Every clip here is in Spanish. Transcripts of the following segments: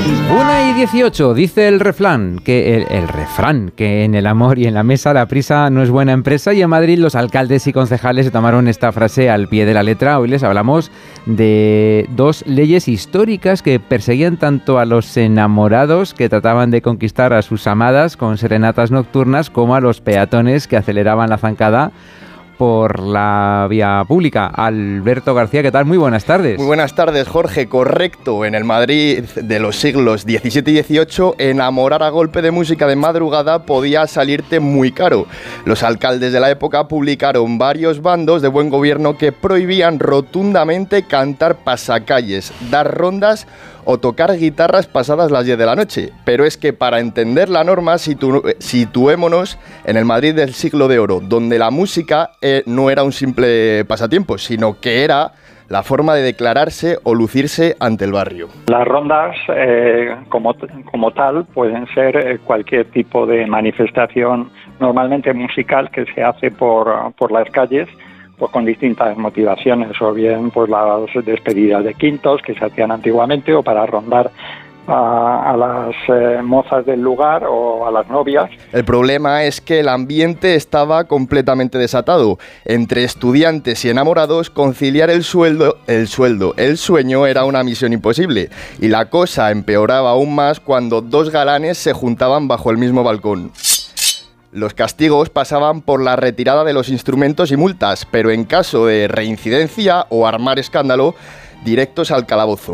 1:18, dice el refrán, que en el amor y en la mesa la prisa no es buena empresa, y en Madrid los alcaldes y concejales se tomaron esta frase al pie de la letra. Hoy les hablamos de dos leyes históricas que perseguían tanto a los enamorados que trataban de conquistar a sus amadas con serenatas nocturnas, como a los peatones que aceleraban la zancada por la vía pública. Alberto García, ¿qué tal? Muy buenas tardes. Muy buenas tardes, Jorge. Correcto, en el Madrid de los siglos XVII y XVIII, enamorar a golpe de música de madrugada podía salirte muy caro. Los alcaldes de la época publicaron varios bandos de buen gobierno que prohibían rotundamente cantar pasacalles, dar rondas o tocar guitarras pasadas las 10 de la noche. Pero es que para entender la norma situémonos en el Madrid del siglo de oro, donde la música no era un simple pasatiempo, sino que era la forma de declararse o lucirse ante el barrio. Las rondas, como tal, pueden ser cualquier tipo de manifestación, normalmente musical, que se hace por las calles, pues con distintas motivaciones, o bien pues las despedidas de quintos que se hacían antiguamente, o para rondar a las mozas del lugar o a las novias. El problema es que el ambiente estaba completamente desatado. Entre estudiantes y enamorados, conciliar el sueño era una misión imposible, y la cosa empeoraba aún más cuando dos galanes se juntaban bajo el mismo balcón. Los castigos pasaban por la retirada de los instrumentos y multas, pero en caso de reincidencia o armar escándalo, directos al calabozo.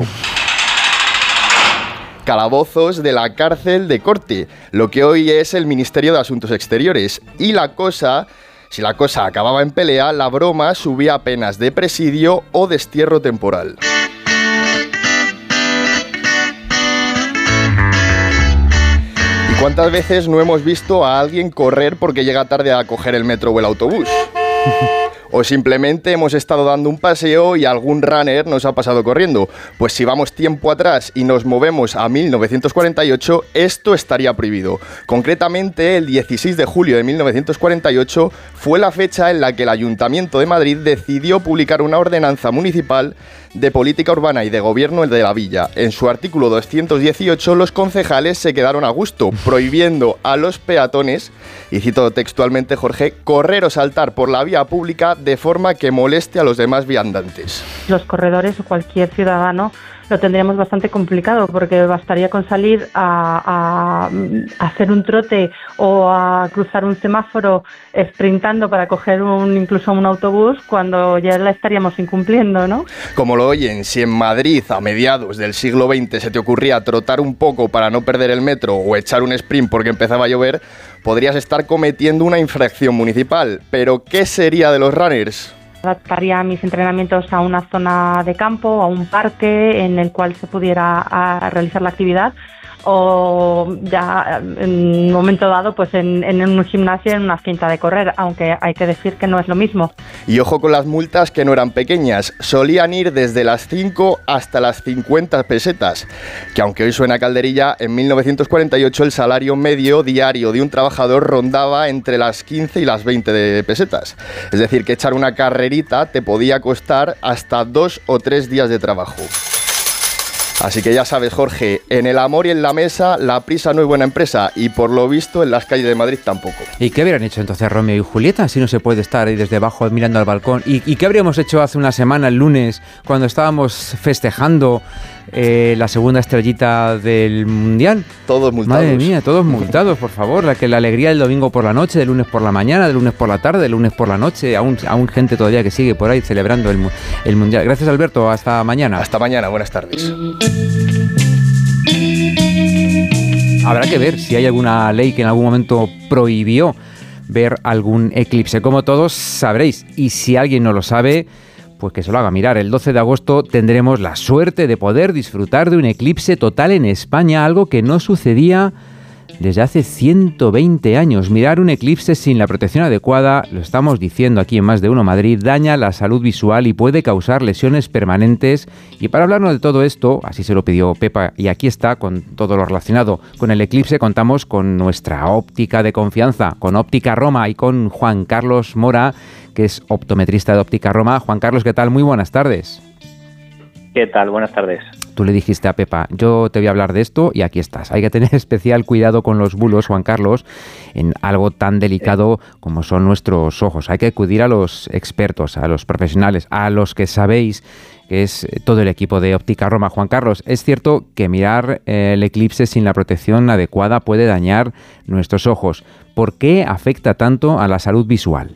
Calabozos de la cárcel de Corte, lo que hoy es el Ministerio de Asuntos Exteriores. Y si la cosa acababa en pelea, la broma subía a penas de presidio o destierro temporal. ¿Cuántas veces no hemos visto a alguien correr porque llega tarde a coger el metro o el autobús? O simplemente hemos estado dando un paseo y algún runner nos ha pasado corriendo. Pues si vamos tiempo atrás y nos movemos a 1948, esto estaría prohibido. Concretamente, el 16 de julio de 1948 fue la fecha en la que el Ayuntamiento de Madrid decidió publicar una ordenanza municipal de política urbana y de gobierno de la villa. En su artículo 218, los concejales se quedaron a gusto, prohibiendo a los peatones, y cito textualmente, Jorge, correr o saltar por la vía pública de forma que moleste a los demás viandantes. Los corredores o cualquier ciudadano lo tendríamos bastante complicado, porque bastaría con salir a hacer un trote o a cruzar un semáforo sprintando para coger incluso un autobús, cuando ya la estaríamos incumpliendo, ¿no? Como lo oyen, si en Madrid a mediados del siglo XX se te ocurría trotar un poco para no perder el metro o echar un sprint porque empezaba a llover, podrías estar cometiendo una infracción municipal. Pero ¿qué sería de los runners? Adaptaría mis entrenamientos a una zona de campo, a un parque en el cual se pudiera realizar la actividad, o ya en un momento dado pues en un gimnasio, en una cinta de correr, aunque hay que decir que no es lo mismo. Y ojo con las multas, que no eran pequeñas, solían ir desde las 5 hasta las 50 pesetas, que aunque hoy suena calderilla, en 1948 el salario medio diario de un trabajador rondaba entre las 15 y las 20 de pesetas. Es decir, que echar una carrerita te podía costar hasta 2 o 3 días de trabajo. Así que ya sabes, Jorge, en el amor y en la mesa la prisa no es buena empresa, y por lo visto en las calles de Madrid tampoco. ¿Y qué habrían hecho entonces Romeo y Julieta si no se puede estar ahí desde abajo mirando al balcón? ¿Y qué habríamos hecho hace una semana, el lunes, cuando estábamos festejando la segunda estrellita del Mundial? Todos multados. Madre mía, todos multados, por favor. La alegría del domingo por la noche, del lunes por la mañana, del lunes por la tarde, del lunes por la noche. Aún gente todavía que sigue por ahí celebrando el Mundial. Gracias, Alberto. Hasta mañana. Hasta mañana. Buenas tardes. Habrá que ver si hay alguna ley que en algún momento prohibió ver algún eclipse. Como todos sabréis, y si alguien no lo sabe, pues que se lo haga mirar. El 12 de agosto tendremos la suerte de poder disfrutar de un eclipse total en España, algo que no sucedía desde hace 120 años. Mirar un eclipse sin la protección adecuada, lo estamos diciendo aquí en Más de Uno Madrid, daña la salud visual y puede causar lesiones permanentes. Y para hablarnos de todo esto, así se lo pidió Pepa, y aquí está, con todo lo relacionado con el eclipse, contamos con nuestra óptica de confianza, con Óptica Roma, y con Juan Carlos Mora, que es optometrista de Óptica Roma. Juan Carlos, ¿qué tal? Muy buenas tardes. ¿Qué tal? Buenas tardes. Tú le dijiste a Pepa, yo te voy a hablar de esto y aquí estás. Hay que tener especial cuidado con los bulos, Juan Carlos, en algo tan delicado como son nuestros ojos. Hay que acudir a los expertos, a los profesionales, a los que sabéis, que es todo el equipo de Óptica Roma. Juan Carlos, es cierto que mirar el eclipse sin la protección adecuada puede dañar nuestros ojos. ¿Por qué afecta tanto a la salud visual?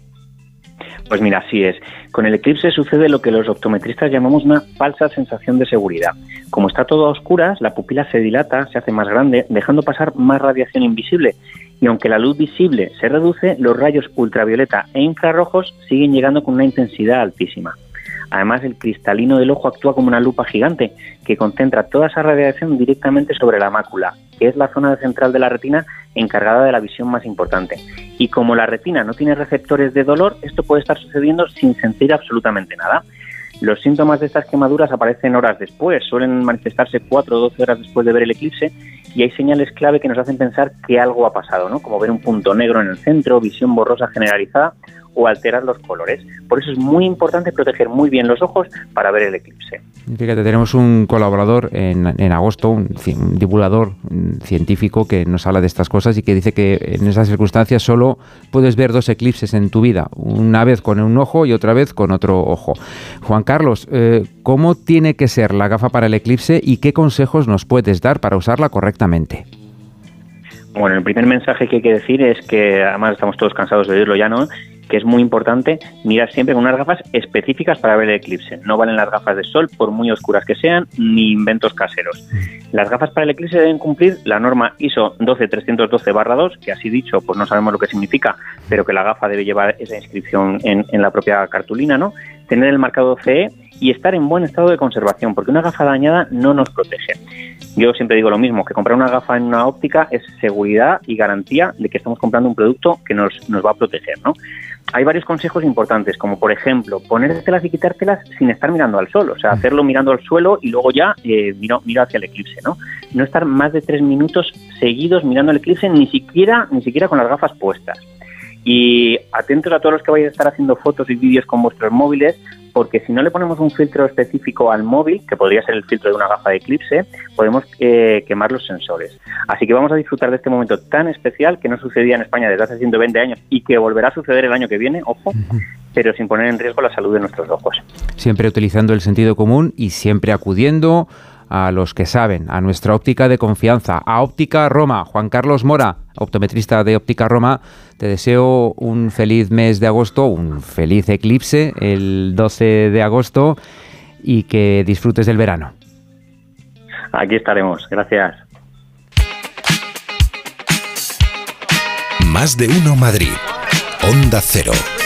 Pues mira, así es. Con el eclipse sucede lo que los optometristas llamamos una falsa sensación de seguridad. Como está todo a oscuras, la pupila se dilata, se hace más grande, dejando pasar más radiación invisible. Y aunque la luz visible se reduce, los rayos ultravioleta e infrarrojos siguen llegando con una intensidad altísima. Además, el cristalino del ojo actúa como una lupa gigante que concentra toda esa radiación directamente sobre la mácula, que es la zona central de la retina encargada de la visión más importante. Y como la retina no tiene receptores de dolor, esto puede estar sucediendo sin sentir absolutamente nada. Los síntomas de estas quemaduras aparecen horas después, suelen manifestarse 4 o 12 horas después de ver el eclipse, y hay señales clave que nos hacen pensar que algo ha pasado, ¿no? Como ver un punto negro en el centro, visión borrosa generalizada o alterar los colores. Por eso es muy importante proteger muy bien los ojos para ver el eclipse. Fíjate, tenemos un colaborador en agosto, un divulgador científico que nos habla de estas cosas y que dice que en esas circunstancias solo puedes ver 2 eclipses en tu vida, una vez con un ojo y otra vez con otro ojo. Juan Carlos, ¿cómo tiene que ser la gafa para el eclipse y qué consejos nos puedes dar para usarla correctamente? Bueno, el primer mensaje que hay que decir es que, además estamos todos cansados de oírlo ya, ¿no?, que es muy importante mirar siempre con unas gafas específicas para ver el eclipse. No valen las gafas de sol, por muy oscuras que sean, ni inventos caseros. Las gafas para el eclipse deben cumplir la norma ISO 12312/2, que así dicho, pues no sabemos lo que significa, pero que la gafa debe llevar esa inscripción en la propia cartulina, ¿no? Tener el marcado CE y estar en buen estado de conservación, porque una gafa dañada no nos protege. Yo siempre digo lo mismo, que comprar una gafa en una óptica es seguridad y garantía de que estamos comprando un producto que nos va a proteger, ¿no? Hay varios consejos importantes, como por ejemplo, ponértelas y quitártelas sin estar mirando al sol, o sea, hacerlo mirando al suelo y luego ya mira hacia el eclipse, ¿no? No estar más de 3 minutos seguidos mirando el eclipse, ni siquiera con las gafas puestas. Y atentos a todos los que vais a estar haciendo fotos y vídeos con vuestros móviles, porque si no le ponemos un filtro específico al móvil, que podría ser el filtro de una gafa de eclipse, podemos quemar los sensores. Así que vamos a disfrutar de este momento tan especial que no sucedía en España desde hace 120 años y que volverá a suceder el año que viene, ojo, pero sin poner en riesgo la salud de nuestros ojos. Siempre utilizando el sentido común y siempre acudiendo a los que saben, a nuestra óptica de confianza, a Óptica Roma. Juan Carlos Mora, optometrista de Óptica Roma, te deseo un feliz mes de agosto, un feliz eclipse el 12 de agosto y que disfrutes del verano. Aquí estaremos, gracias. Más de uno Madrid, Onda Cero.